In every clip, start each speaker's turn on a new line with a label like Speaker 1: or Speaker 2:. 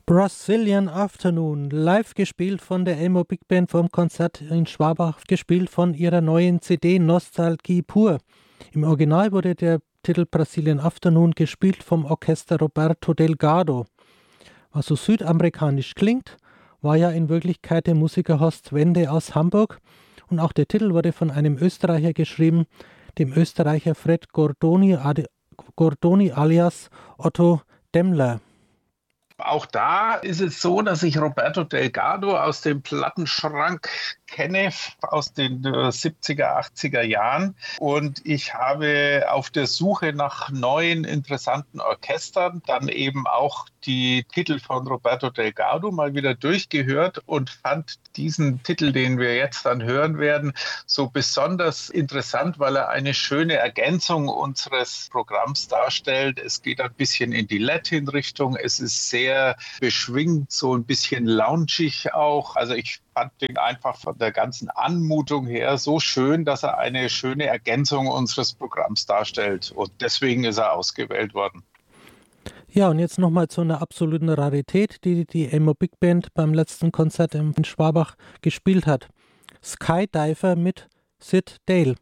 Speaker 1: Brazilian Afternoon, live gespielt von der Elmo Big Band vom Konzert in Schwabach, gespielt von ihrer neuen CD Nostalgie pur. Im Original wurde der Titel Brazilian Afternoon gespielt vom Orchester Roberto Delgado. Was so südamerikanisch klingt, war ja in Wirklichkeit der Musiker Horst Wende aus Hamburg, und auch der Titel wurde von einem Österreicher geschrieben, dem Österreicher Fred Gordoni alias Otto Demmler.
Speaker 2: Auch da ist es so, dass ich Roberto Delgado aus dem Plattenschrank kenne, aus den 70er, 80er Jahren. Und ich habe auf der Suche nach neuen, interessanten Orchestern dann eben auch die Titel von Roberto Delgado mal wieder durchgehört und fand diesen Titel, den wir jetzt dann hören werden, so besonders interessant, weil er eine schöne Ergänzung unseres Programms darstellt. Es geht ein bisschen in die Latin-Richtung, es ist sehr beschwingt, so ein bisschen loungig auch. Also ich fand den einfach von der ganzen Anmutung her so schön, dass er eine schöne Ergänzung unseres Programms darstellt. Und deswegen ist er ausgewählt worden.
Speaker 1: Ja, und jetzt nochmal zu einer absoluten Rarität, die die Elmo Big Band beim letzten Konzert in Schwabach gespielt hat. Skydiver mit Sid Dale.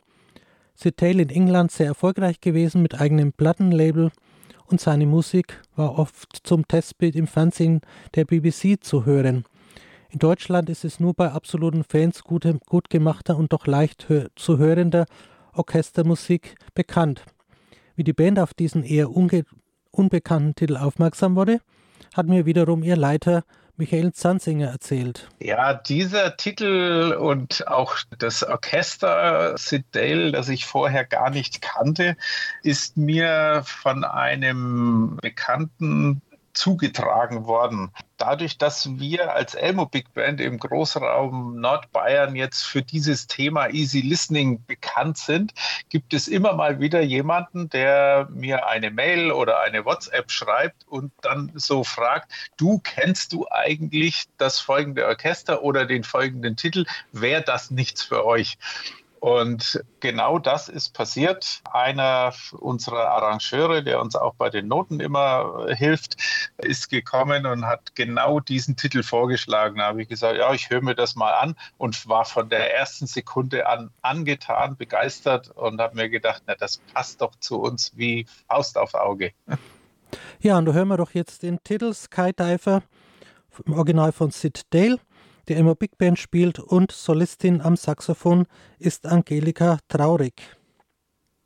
Speaker 1: Sid Dale in England sehr erfolgreich gewesen mit eigenem Plattenlabel, und seine Musik war oft zum Testbild im Fernsehen der BBC zu hören. In Deutschland ist es nur bei absoluten Fans gut gemachter und doch leicht zu hörender Orchestermusik bekannt. Wie die Band auf diesen eher unbekannten Titel aufmerksam wurde, hat mir wiederum ihr Leiter Michael Zanzinger erzählt.
Speaker 2: Ja, dieser Titel und auch das Orchester Sid Dale, das ich vorher gar nicht kannte, ist mir von einem Bekannten zugetragen worden. Dadurch, dass wir als Elmo Big Band im Großraum Nordbayern jetzt für dieses Thema Easy Listening bekannt sind, gibt es immer mal wieder jemanden, der mir eine Mail oder eine WhatsApp schreibt und dann so fragt, kennst du eigentlich das folgende Orchester oder den folgenden Titel? Wäre das nichts für euch? Und genau das ist passiert. Einer unserer Arrangeure, der uns auch bei den Noten immer hilft, ist gekommen und hat genau diesen Titel vorgeschlagen. Da habe ich gesagt, ja, ich höre mir das mal an, und war von der ersten Sekunde an angetan, begeistert und habe mir gedacht, na, das passt doch zu uns wie Faust aufs Auge.
Speaker 1: Ja, und da hören wir doch jetzt den Titel Skydiver im Original von Sid Dale. Die Elmo Big Band spielt, und Solistin am Saxophon ist Angelika Traurig.